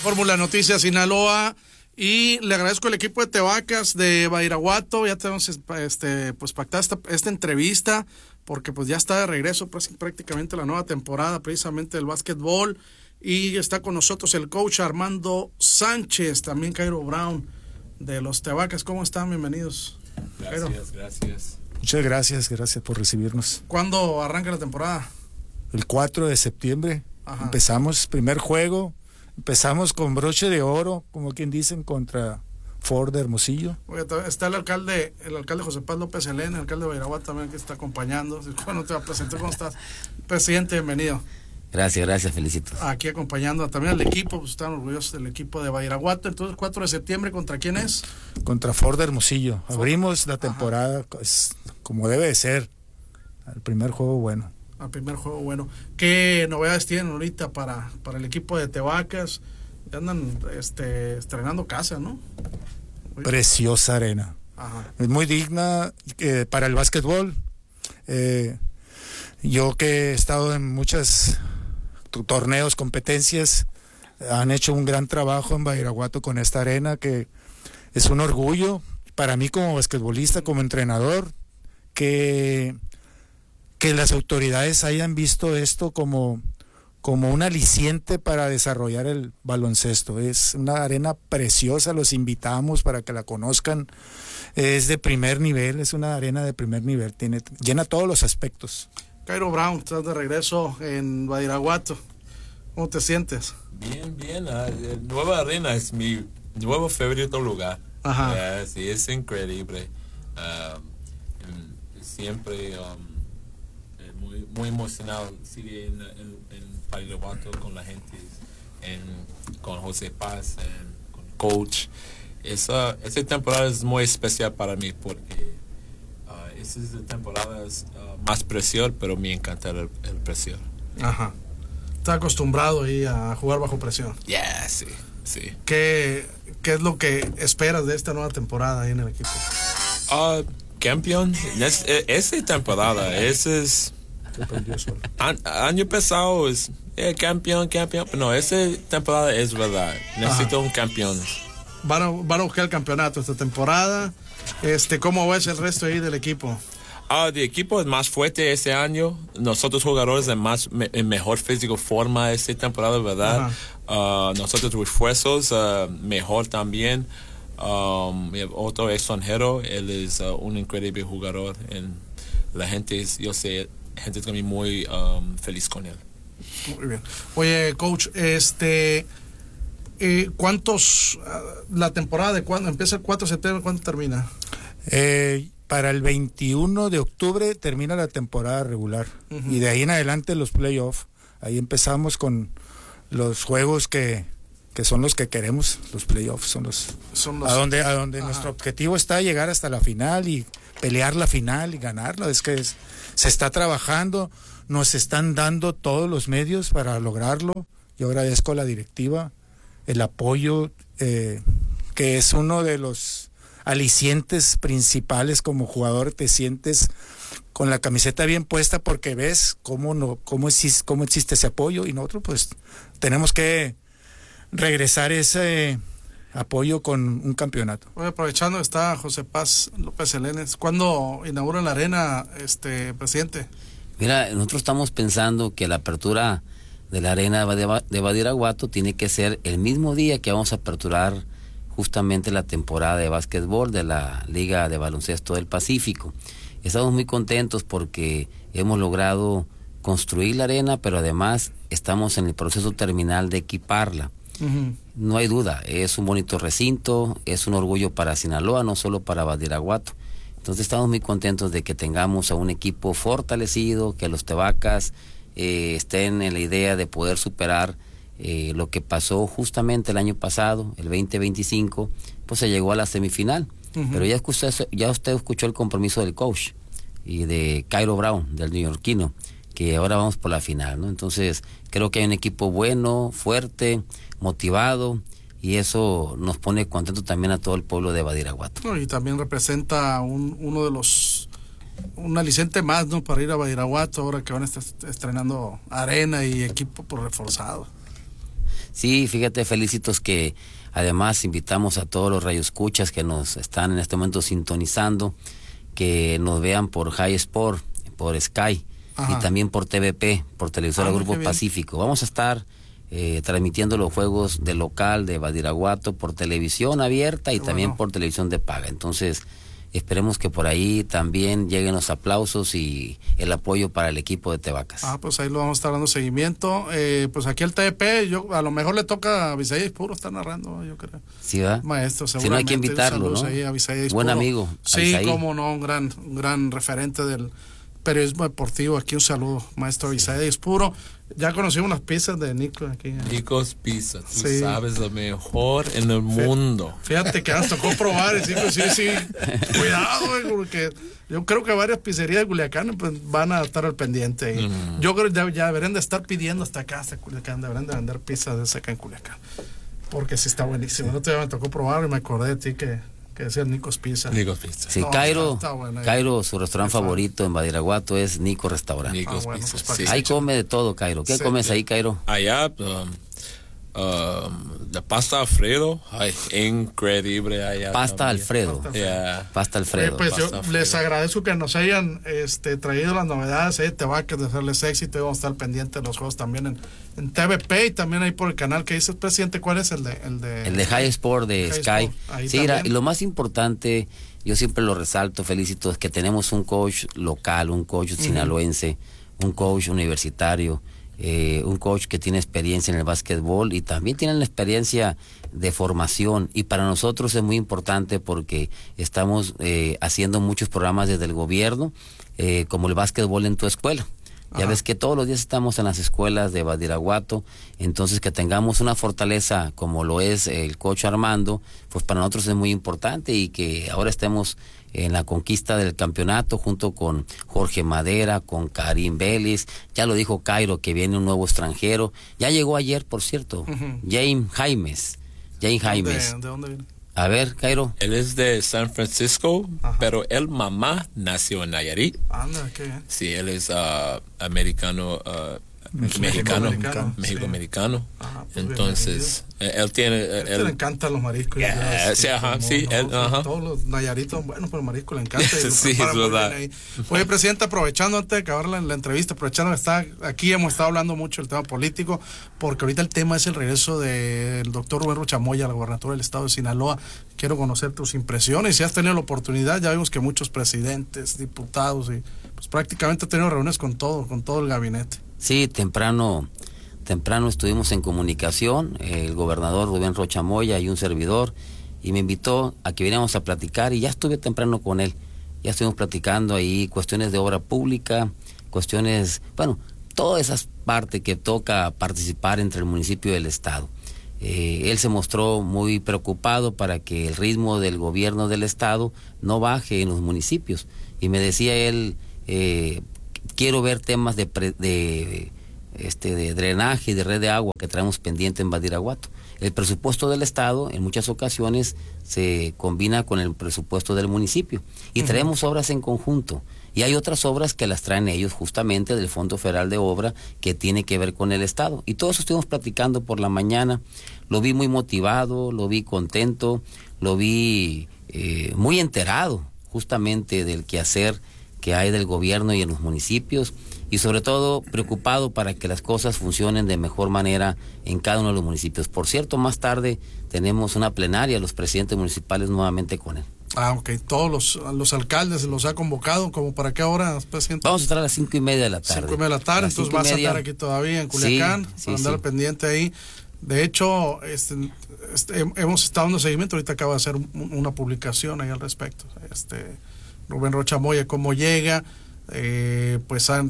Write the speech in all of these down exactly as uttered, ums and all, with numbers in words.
Fórmula Noticias Sinaloa, y le agradezco al equipo de Tevacas de Badiraguato. Ya tenemos este, pues pactada esta, esta entrevista, porque pues ya está de regreso prácticamente la nueva temporada precisamente del básquetbol, y está con nosotros el coach Armando Sánchez, también Cairo Brown de los Tevacas. ¿Cómo están? Bienvenidos. Gracias, Cairo. Gracias. Muchas gracias, gracias por recibirnos. ¿Cuándo arranca la temporada? El cuatro de septiembre. Ajá. Empezamos primer juego, empezamos con broche de oro, como quien dicen, contra Ford de Hermosillo. Oye, está el alcalde, el alcalde José Paz López Helén, el alcalde de Badiraguato también, que está acompañando. Bueno, te va a presentar. ¿Cómo estás? Presidente, bienvenido. Gracias, gracias, felicito. Aquí acompañando también al equipo, pues están orgullosos del equipo de Badiraguato. Entonces, cuatro de septiembre, ¿contra quién es? Contra Ford de Hermosillo. Abrimos la temporada pues, como debe de ser. El primer juego bueno. Al primer juego bueno. ¿Qué novedades tienen ahorita para, para el equipo de Tevacas? Ya andan este, estrenando casa, ¿no? Uy. Preciosa arena. Ajá. Es muy digna eh, para el básquetbol. Eh, yo que he estado en muchos torneos, competencias, han hecho un gran trabajo en Badiraguato con esta arena, que es un orgullo para mí como basquetbolista, como entrenador, que, que las autoridades hayan visto esto como, como un aliciente para desarrollar el baloncesto. Es una arena preciosa, los invitamos para que la conozcan. Es de primer nivel, es una arena de primer nivel, tiene, llena todos los aspectos. Cairo Brown, estás de regreso en Badiraguato. ¿Cómo te sientes? Bien, bien. Uh, Nueva Arena es mi nuevo favorito lugar. Ajá. Yeah, sí, es increíble. Uh, siempre um, muy, muy emocionado. Sigue en, en, en Badiraguato con la gente, en, con José Paz, en, con coach. Esa, esa temporada es muy especial para mí porque uh, esa es la temporada uh, más presión, pero me encanta el, el presión. Ajá. Está acostumbrado ahí a jugar bajo presión. Yeah, sí, sí. ¿Qué, qué es lo que esperas de esta nueva temporada ahí en el equipo? Uh, campeón, es, esa temporada, ese es... An, año pasado es eh, campeón, campeón, pero no, esa temporada es verdad. Necesito Ajá. un campeón. Van a, van a buscar el campeonato esta temporada. Este, ¿cómo ves el resto ahí del equipo? Uh, el equipo es más fuerte este año. Nosotros jugadores en más me, en mejor físico forma esta temporada, ¿verdad? Uh, nosotros refuerzos uh, mejor también. Um, otro extranjero, él es uh, un increíble jugador. En la gente, es, yo sé, la gente está muy um, feliz con él. Muy bien. Oye, coach, este, eh, ¿cuántos, uh, la temporada de cuándo empieza el cuatro de septiembre, cuándo termina? Eh, para el veintiuno de octubre termina la temporada regular. Uh-huh. Y de ahí en adelante los playoffs. Ahí empezamos con los juegos que, que son los que queremos. Los playoffs son los, son los... a donde, a donde nuestro objetivo está llegar hasta la final y pelear la final y ganarla. Es que es, se está trabajando, nos están dando todos los medios para lograrlo. Yo agradezco a la directiva el apoyo, eh, que es uno de los alicientes principales. Como jugador te sientes con la camiseta bien puesta porque ves cómo no cómo existe, cómo existe ese apoyo, y nosotros pues tenemos que regresar ese apoyo con un campeonato. Oye, aprovechando está José Paz López Helenes, ¿cuándo inaugura la arena, este presidente? Mira, nosotros estamos pensando que la apertura de la arena de Badiraguato tiene que ser el mismo día que vamos a aperturar justamente la temporada de básquetbol de la Liga de Baloncesto del Pacífico. Estamos muy contentos porque hemos logrado construir la arena, pero además estamos en el proceso terminal de equiparla. Uh-huh. No hay duda, es un bonito recinto, es un orgullo para Sinaloa, no solo para Badiraguato. Entonces estamos muy contentos de que tengamos a un equipo fortalecido, que los Tevacas eh, estén en la idea de poder superar Eh, lo que pasó justamente el año pasado, el veinte veinticinco, pues se llegó a la semifinal. Uh-huh. Pero ya usted, ya usted escuchó el compromiso del coach y de Cairo Brown, del neoyorquino, que ahora vamos por la final, ¿no? Entonces creo que hay un equipo bueno, fuerte, motivado, y eso nos pone contento también a todo el pueblo de Badiraguato. No, y también representa un, uno de los un aliciente más, ¿no?, para ir a Badiraguato ahora que van a estar estrenando arena y equipo por reforzado. Sí, fíjate, Felicitos, que además invitamos a todos los radioescuchas que nos están en este momento sintonizando, que nos vean por High Sport, por Sky, Ajá. y también por T V P, por Televisora ah, Grupo Pacífico. Vamos a estar eh, transmitiendo los juegos del local de Badiraguato por televisión abierta y Qué también bueno. por televisión de paga. Entonces, esperemos que por ahí también lleguen los aplausos y el apoyo para el equipo de Tevacas. Ah, pues ahí lo vamos a estar dando seguimiento. Eh, pues aquí el T V P, yo, a lo mejor le toca a Abisaías Puro estar narrando, yo creo. Sí, ¿verdad? Maestro, seguramente. Si no hay que invitarlo, ¿no? Ahí, Buen Puro. amigo. Sí, Abisaí. Cómo no, un gran, un gran referente del periodismo deportivo. Aquí un saludo, maestro Abisaías Puro. Ya conocimos las pizzas de Nico aquí. Nico's Pizza, tú sí. sabes, lo mejor en el mundo. Fíjate que nos tocó probar y sí, sí, sí, cuidado, porque yo creo que varias pizzerías de Culiacán pues, van a estar al pendiente. Y mm. Yo creo que ya, ya deberían de estar pidiendo hasta acá, hasta Culiacán, deberían de vender pizzas de esa acá en Culiacán, porque sí está buenísimo. El otro día me tocó probar y me acordé de ti que que decía Nico's Pizza. Nico's Pizza. Sí, no, Cairo, está, está bueno, Cairo, su restaurante favorito en Badiraguato es Nico Restaurante. Nico's ah, bueno, Pizza. Pues sí. Ahí come de todo, Cairo. ¿Qué sí, comes sí. ahí, Cairo? Allá, um, um, la pasta Alfredo, ay, increíble allá. Pasta también. Alfredo. Pasta, yeah. Pasta Alfredo. Oye, pues pasta yo Alfredo. les agradezco que nos hayan este, traído las novedades de Tevacas, de hacerles éxito, y vamos a estar pendientes de los juegos también en, en T V P y también ahí por el canal que dices, presidente, ¿cuál es el de? El de, el de High Sport de High Sky. Sport. Sí, era, y lo más importante, yo siempre lo resalto, Felicito, es que tenemos un coach local, un coach uh-huh. sinaloense, un coach universitario, eh, un coach que tiene experiencia en el básquetbol y también tiene la experiencia de formación, y para nosotros es muy importante porque estamos eh, haciendo muchos programas desde el gobierno, eh, como el básquetbol en tu escuela. Ya Ajá. ves que todos los días estamos en las escuelas de Badiraguato, entonces que tengamos una fortaleza como lo es el coach Armando, pues para nosotros es muy importante, y que ahora estemos en la conquista del campeonato junto con Jorge Madera, con Karim Vélez. Ya lo dijo Cairo que viene un nuevo extranjero, ya llegó ayer, por cierto, uh-huh. James Jaimes. James Jaimes. ¿De, ¿De dónde viene? A ver, Cairo. Él es de San Francisco, Ajá. pero él mamá nació en Nayarit. Anda, qué bien. Sí, él es uh, americano, uh, México, mexicano, americano, México-americano. Sí. Pues entonces, él, él tiene... Él, él, le encantan los mariscos. Yeah, sí, ajá, no, sí. no, él, ajá. Todos los nayaritos, bueno, pero el marisco le encanta. Y sí, es verdad. Oye, presidente, aprovechando antes de acabar la, la entrevista, aprovechando que está aquí, hemos estado hablando mucho del tema político, porque ahorita el tema es el regreso del doctor Rubén Rocha Moya a la gobernatura del estado de Sinaloa. Quiero conocer tus impresiones, si has tenido la oportunidad. Ya vimos que muchos presidentes, diputados, y pues prácticamente ha tenido reuniones con todo, con todo el gabinete. Sí, temprano, temprano estuvimos en comunicación, el gobernador Rubén Rocha Moya y un servidor, y me invitó a que viniéramos a platicar, y ya estuve temprano con él. Ya estuvimos platicando ahí cuestiones de obra pública, cuestiones, bueno, todas esas partes que toca participar entre el municipio y el estado. Eh, él se mostró muy preocupado para que el ritmo del gobierno del estado no baje en los municipios, y me decía él, eh, quiero ver temas de, pre, de, este, de drenaje y de red de agua que traemos pendiente en Badiraguato. El presupuesto del estado en muchas ocasiones se combina con el presupuesto del municipio y uh-huh. traemos obras en conjunto, y hay otras obras que las traen ellos justamente del Fondo Federal de Obra que tiene que ver con el estado, y todo eso estuvimos platicando por la mañana. Lo vi muy motivado, lo vi contento, lo vi eh, muy enterado justamente del quehacer que hay del gobierno y en los municipios, y sobre todo preocupado para que las cosas funcionen de mejor manera en cada uno de los municipios. Por cierto, más tarde tenemos una plenaria, los presidentes municipales nuevamente con él. Ah, ok. Todos los, los alcaldes los ha convocado, ¿como para qué hora, presidente? Vamos a estar a las cinco y media de la tarde. Cinco y media de la tarde, entonces vas a estar aquí todavía en Culiacán, sí, sí, para andar sí. pendiente ahí. De hecho, este, este, hemos estado dando seguimiento, ahorita acaba de hacer un, una publicación ahí al respecto. Este Rubén Rocha Moya, cómo llega, eh, pues han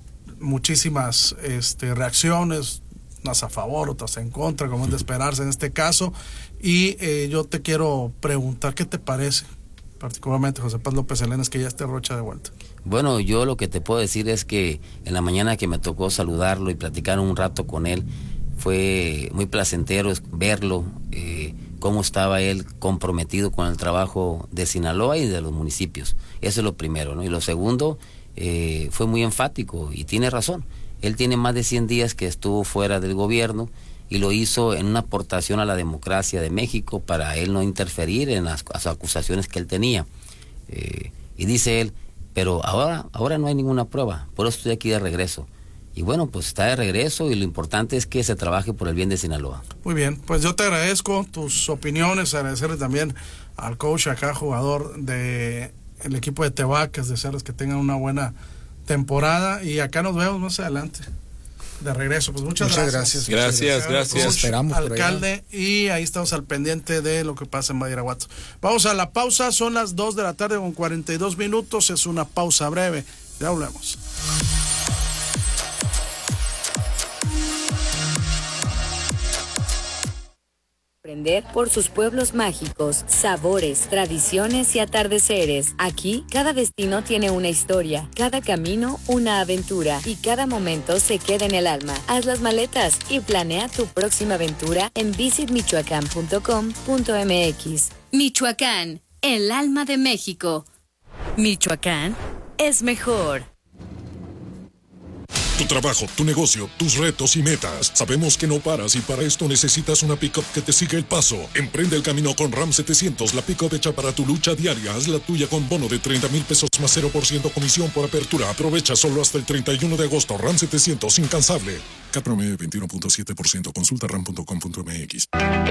muchísimas este, reacciones, unas a favor, otras en contra, como es de esperarse en este caso, y eh, yo te quiero preguntar, ¿qué te parece? Particularmente José Paz López Elenes, que ya esté Rocha de vuelta. Bueno, yo lo que te puedo decir es que en la mañana que me tocó saludarlo y platicar un rato con él, fue muy placentero verlo, eh, cómo estaba él comprometido con el trabajo de Sinaloa y de los municipios. Eso es lo primero, ¿no? Y lo segundo, eh, fue muy enfático, y tiene razón. Él tiene más de cien días que estuvo fuera del gobierno, y lo hizo en una aportación a la democracia de México para él no interferir en las, las acusaciones que él tenía. Eh, y dice él, pero ahora, ahora no hay ninguna prueba, por eso estoy aquí de regreso. Y bueno, pues está de regreso y lo importante es que se trabaje por el bien de Sinaloa. Muy bien, pues yo te agradezco tus opiniones, agradecerle también al coach acá, jugador de el equipo de Tevacas, desearles que tengan una buena temporada y acá nos vemos más adelante de regreso. Pues muchas, muchas gracias. Gracias, gracias. gracias. Coach, esperamos por alcalde, y ahí estamos al pendiente de lo que pasa en Badiraguato. Vamos a la pausa, son las dos de la tarde con cuarenta y dos minutos, es una pausa breve, ya volvemos. Aprender por sus pueblos mágicos, sabores, tradiciones y atardeceres. Aquí, cada destino tiene una historia, cada camino una aventura y cada momento se queda en el alma. Haz las maletas y planea tu próxima aventura en visit michoacán punto com punto m x. Michoacán, el alma de México. Michoacán es mejor. Tu trabajo, tu negocio, tus retos y metas. Sabemos que no paras y para esto necesitas una pick-up que te siga el paso. Emprende el camino con RAM setecientos, la pick-up hecha para tu lucha diaria. Haz la tuya con bono de treinta mil pesos más cero por ciento comisión por apertura. Aprovecha solo hasta el treinta y uno de agosto. RAM setecientos, incansable. C A T promedio veintiuno punto siete por ciento. Consulta ram punto com punto m x.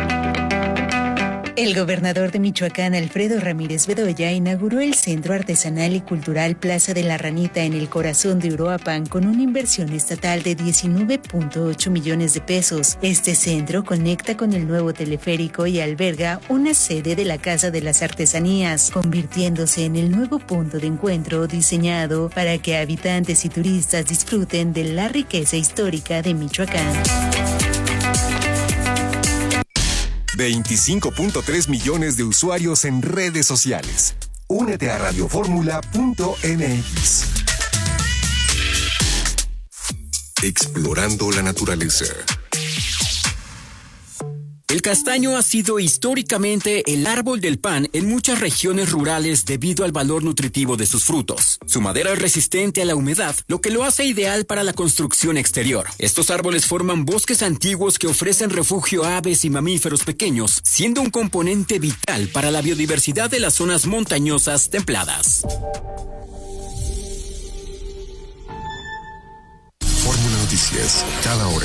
El gobernador de Michoacán, Alfredo Ramírez Bedoya, inauguró el Centro Artesanal y Cultural Plaza de la Ranita en el corazón de Uruapan con una inversión estatal de diecinueve punto ocho millones de pesos. Este centro conecta con el nuevo teleférico y alberga una sede de la Casa de las Artesanías, convirtiéndose en el nuevo punto de encuentro diseñado para que habitantes y turistas disfruten de la riqueza histórica de Michoacán. veinticinco punto tres millones de usuarios en redes sociales. Únete a radioformula punto m x. Explorando la naturaleza. El castaño ha sido históricamente el árbol del pan en muchas regiones rurales debido al valor nutritivo de sus frutos. Su madera es resistente a la humedad, lo que lo hace ideal para la construcción exterior. Estos árboles forman bosques antiguos que ofrecen refugio a aves y mamíferos pequeños, siendo un componente vital para la biodiversidad de las zonas montañosas templadas. Fórmula Noticias, cada hora.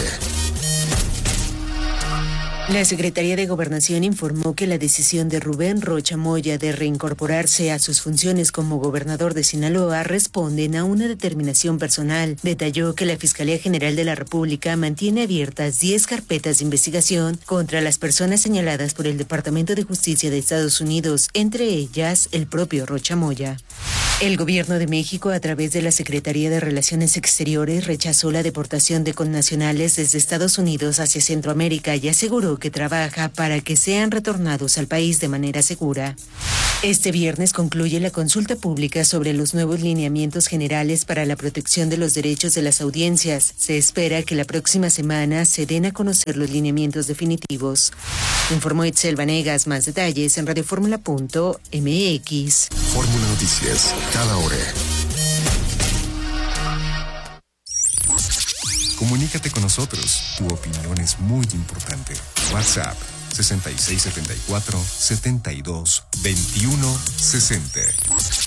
La Secretaría de Gobernación informó que la decisión de Rubén Rocha Moya de reincorporarse a sus funciones como gobernador de Sinaloa responden a una determinación personal. Detalló que la Fiscalía General de la República mantiene abiertas diez carpetas de investigación contra las personas señaladas por el Departamento de Justicia de Estados Unidos, entre ellas el propio Rocha Moya. El Gobierno de México, a través de la Secretaría de Relaciones Exteriores, rechazó la deportación de connacionales desde Estados Unidos hacia Centroamérica y aseguró que trabaja para que sean retornados al país de manera segura. Este viernes concluye la consulta pública sobre los nuevos lineamientos generales para la protección de los derechos de las audiencias. Se espera que la próxima semana se den a conocer los lineamientos definitivos. Informó Itzel Vanegas. Más detalles en radioformula punto m x. Fórmula Noticias, cada hora. Comunícate con nosotros. Tu opinión es muy importante. WhatsApp sesenta y seis setenta y cuatro setenta y dos veintiuno sesenta.